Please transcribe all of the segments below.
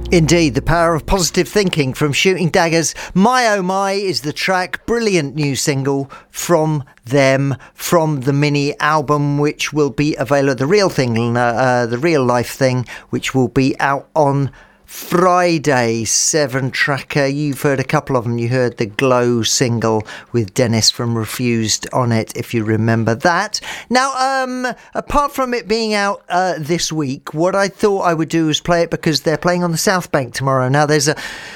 Indeed, the power of positive thinking from Shooting Daggers. My Oh My is the track. Brilliant new single from them, from the mini album, which will be available, the real thing, the real life thing, which will be out on Friday. 7-tracker. You've heard a couple of them. You heard the Glow single with Dennis from Refused on it, if you remember that. Now, apart from it being out this week, what I thought I would do is play it because they're playing on the South Bank tomorrow. Now, it's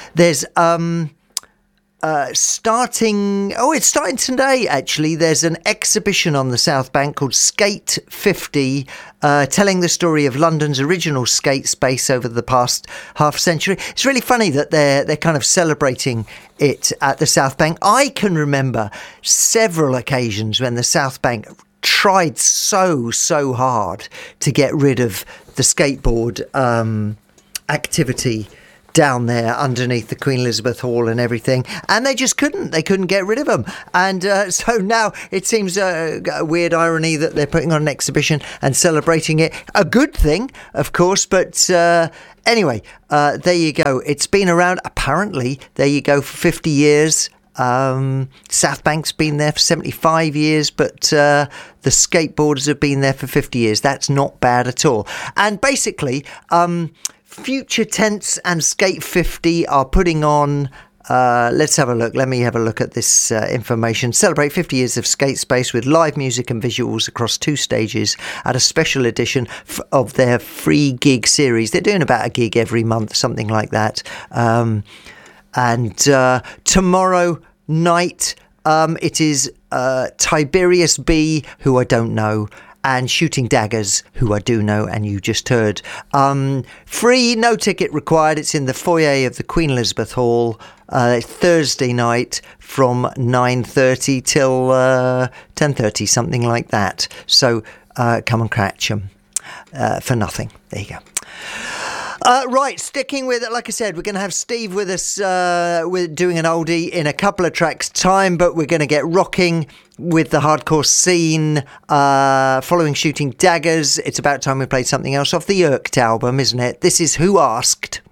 starting today, actually. There's an exhibition on the South Bank called Skate 50, telling the story of London's original skate space over the past half century. It's really funny that they're kind of celebrating it at the South Bank. I can remember several occasions when the South Bank tried so hard to get rid of the skateboard activity down there underneath the Queen Elizabeth Hall and everything, and they just couldn't get rid of them. And so now it seems a weird irony that they're putting on an exhibition and celebrating it. A good thing, of course, but anyway, there you go. It's been around, apparently, there you go, for 50 years. South Bank's been there for 75 years, but the skateboarders have been there for 50 years. That's not bad at all. And basically, Future Tense and Skate 50 are putting on, let's have a look. Let me have a look at this information. Celebrate 50 years of skate space with live music and visuals across 2 stages at a special edition of their free gig series. They're doing about a gig every month, something like that. And tomorrow night, it is Tiberius B, who I don't know, and Shooting Daggers, who I do know, and you just heard. Free, no ticket required. It's in the foyer of the Queen Elizabeth Hall, Thursday night from 9:30 till 10:30, something like that. So come and catch them for nothing. There you go. Right, sticking with it, like I said, we're going to have Steve with us with doing an oldie in a couple of tracks' time, but we're going to get rocking with the hardcore scene following Shooting Daggers. It's about time we played something else off the Yerked album, isn't it? This is Who Asked?